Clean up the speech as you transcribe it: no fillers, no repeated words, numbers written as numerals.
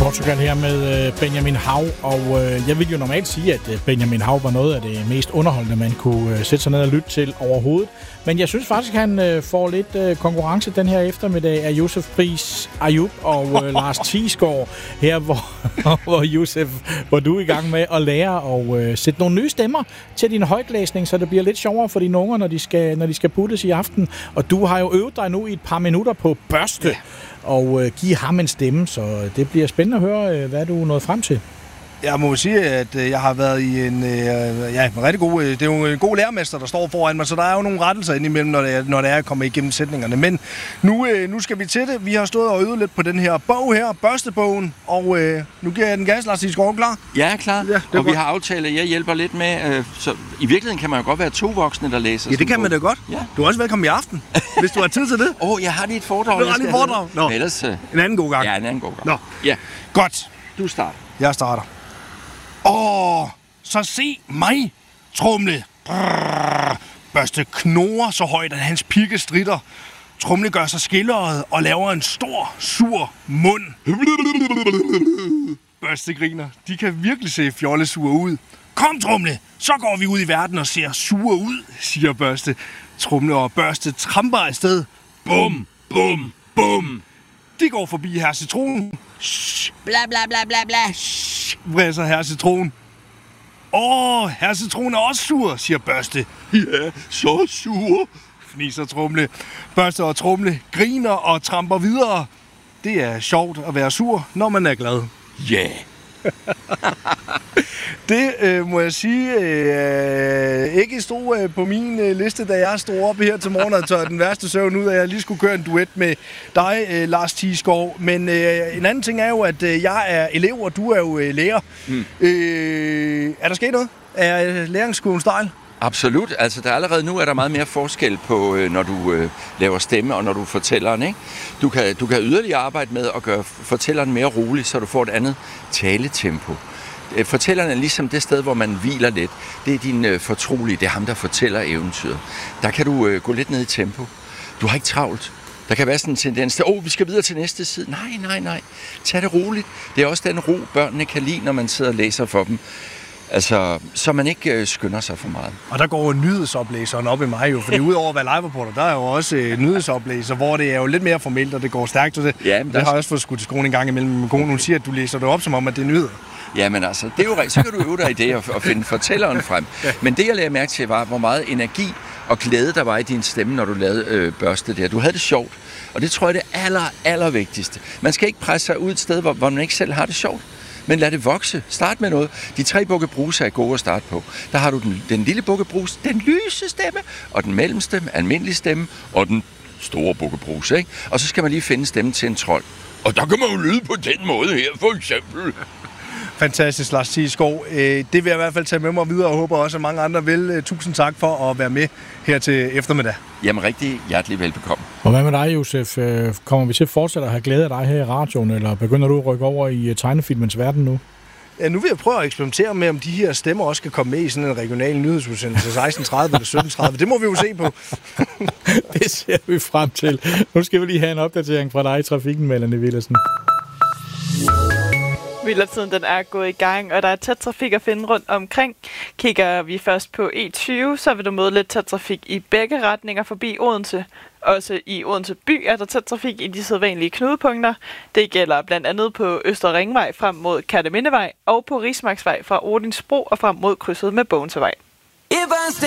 Portugal her med Benjamin Hav, og jeg vil jo normalt sige, at Benjamin Hav var noget af det mest underholdende, man kunne sætte sig ned og lytte til overhovedet. Men jeg synes faktisk, at han får lidt konkurrence den her eftermiddag af Josef Pris Ayub og Lars Thiesgaard her, hvor Josef, hvor du er i gang med at lære og sætte nogle nye stemmer til din højtlæsning, så det bliver lidt sjovere for dine unger, når de skal puttes i aften. Og du har jo øvet dig nu i et par minutter på børste, og give ham en stemme, så det bliver spændende at høre, hvad du er nået frem til. Jeg må sige, at jeg har været i en rigtig god... Det er jo en god lærermester, der står foran mig, så der er jo nogle rettelser indimellem, når det er at komme igennem sætningerne. Men nu skal vi til det. Vi har stået og øvet lidt på den her bog her, børstebogen, og nu giver jeg den gas, Lars Thiesgaard. Klar? Ja, klar. Ja, og vi har aftalt, at jeg hjælper lidt med... Så i virkeligheden kan man jo godt være 2 voksne, der læser. Ja, det kan man da godt. Ja. Du er også velkommen i aften, hvis du har tid til det. Jeg har lige et foredrag. Du har lige et foredrag? Nå. Ellers, en anden god gang. Ja, en anden god gang. Nå. Ja. Godt. Du starter. Jeg starter. Så se mig, Tromle. Børste knurrer så højt, at hans pigge stritter. Tromle gør sig skilleret og laver en stor, sur mund. Børste griner. De kan virkelig se fjollesure ud. Kom, Tromle, så går vi ud i verden og ser sure ud, siger Børste. Tromle og Børste tramper afsted. Bum, bum, bum. De går forbi Herr Citron. Bla, bla, bla, bla, bla. Vræser Herr Citron. Herr Citron er også sur, siger Børste. Ja, så sur, fniser Tromle. Børste og Tromle griner og tramper videre. Det er sjovt at være sur, når man er glad. Ja. Yeah. Det må jeg sige ikke stod på min liste, da jeg stod op her til morgen og tør den værste søvn ud, at jeg lige skulle køre en duet med dig, Lars Thiesgaard. Men en anden ting er jo, at jeg er elev, og du er jo lærer. Er der sket noget? Er læringsskolen stejl? Absolut. Altså, allerede nu er der meget mere forskel på, når du laver stemme, og når du fortæller den, ikke? Du kan yderligere arbejde med at gøre fortælleren mere rolig, så du får et andet taletempo. Fortælleren er ligesom det sted, hvor man hviler lidt. Det er din fortrolige, det er ham, der fortæller eventyret. Der kan du gå lidt ned i tempo. Du har ikke travlt. Der kan være sådan en tendens til, vi skal videre til næste side. Nej. Tag det roligt. Det er også den ro, børnene kan lide, når man sidder og læser for dem. Altså, så man ikke skynder sig for meget. Og der går nyhedsoplæseren op i mig jo, fordi udover at være live-reporter, der er jo også nyhedsoplæser, hvor det er jo lidt mere formelt, og det går stærkt. Og det har jeg også fået skudt til skolen en gang imellem. Min kone, hun siger, at du læser det op, som om, at det er nyheder. Jamen altså, det er jo rigtigt. Så kan du øve dig i det og finde fortælleren frem. Men det, jeg lagde mærke til, var, hvor meget energi og glæde der var i din stemme, når du lavede børste der. Du havde det sjovt, og det tror jeg er det aller vigtigste. Man skal ikke presse sig ud et sted, hvor man ikke selv har det sjovt. Men lad det vokse. Start med noget. De 3 bukkebruse er gode at starte på. Der har du den lille bukkebruse, den lyse stemme, og den mellemstemme, almindelig stemme, og den store bukkebruse, ikke? Og så skal man lige finde stemmen til en trold. Og der kan man jo lyde på den måde her, for eksempel. Fantastisk, Lars Thiesgaard. Det vil jeg i hvert fald tage med mig videre, og håber også, at mange andre vil. Tusind tak for at være med her til eftermiddag. Jamen, rigtig hjertelig velbekomme. Og hvad med dig, Josef? Kommer vi til at fortsætte at have glæde af dig her i radioen, eller begynder du at rykke over i tegnefilmens verden nu? Ja, nu vil jeg prøve at eksperimentere med, om de her stemmer også skal komme med i sådan en regional nyhedsudsendelse 16:30 eller 17:30. Det må vi jo se på. Det ser vi frem til. Nu skal vi lige have en opdatering fra dig i trafikken, Melanie Villersen. Myldretiden den er gået i gang, og der er tæt trafik at finde rundt omkring. Kigger vi først på E20, så vil du møde lidt tæt trafik i begge retninger forbi Odense. Også i Odense by er der tæt trafik i de sædvanlige knudepunkter. Det gælder blandt andet på Østre Ringvej frem mod Kertemindevej og på Rismarksvej fra Odinsbro og frem mod krydset med Bogensevej.